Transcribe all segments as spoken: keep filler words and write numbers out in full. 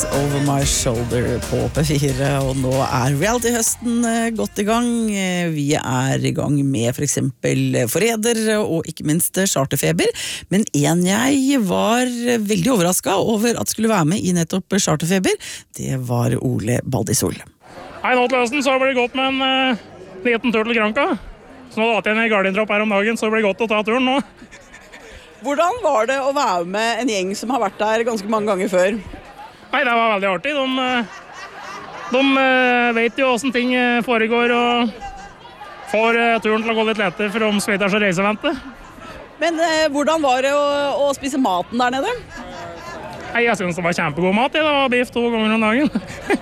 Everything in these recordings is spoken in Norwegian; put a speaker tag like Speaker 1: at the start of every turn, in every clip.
Speaker 1: Over My Shoulder på P fire, og nå er reality-høsten godt i gang. Vi er i gang med for eksempel Forræder og ikke minst Charterfeber, men en jeg var veldig overrasket over at skulle være med i nettopp Charterfeber, det var Ole Baldisol.
Speaker 2: Nei, nå til høsten så blir det godt med en uh, liten tur til Granca. Så nå har jeg en Guardian-dropp her om dagen, så det blir godt å ta turen nå.
Speaker 1: Hvordan var det å være med en gjeng som har vært der ganske mange ganger før?
Speaker 2: Nei, det var veldig artig. De, de vet jo hvordan ting foregår og får turen til å gå litt lettere for om Sveiters og reisevente.
Speaker 1: Men eh, hvordan var det å, å spise maten der nede?
Speaker 2: Nei, jeg synes det var kjempegod mat. Det var biff to ganger om dagen.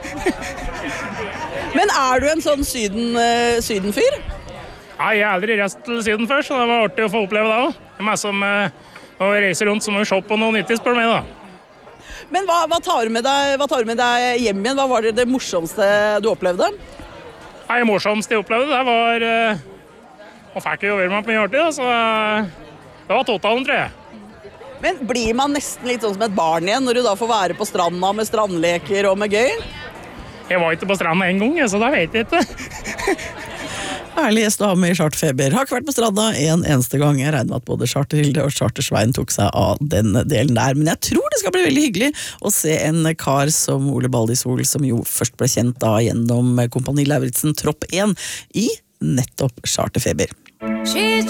Speaker 1: Men er du en sånn syden, uh, sydenfyr?
Speaker 2: Nei, jeg har aldri reist til Syden før, så det var artig å få oppleve det også. Det er meg som uh, reiser rundt som en shop og noe nyttig, spør meg da.
Speaker 1: Men hva, hva, tar du med deg, hva tar du med deg hjem igjen? Hva var det, det morsomste du opplevde?
Speaker 2: Nei, det morsomste jeg opplevde, det var... Uh, og fikk jo være med på mye artig, da, så uh, det var totalen, tror jeg.
Speaker 1: Men blir man nesten litt sånn som et barn igjen, når du da får være på stranda med strandleker og med gøy?
Speaker 2: Jeg var ikke på stranda en gang, så da vet jeg ikke.
Speaker 1: Herlig gjest å ha med i Charterfeber. Har ikke vært på stranda en eneste gang. Jeg regner med at både Charterhilde og Chartersvein tok seg av den delen der. Men jeg tror det skal bli veldig hyggelig å se en kar som Ole Baldisol, som jo først ble kjent da gjennom Kompani Lauritzen Tropp én i nettopp Charterfeber.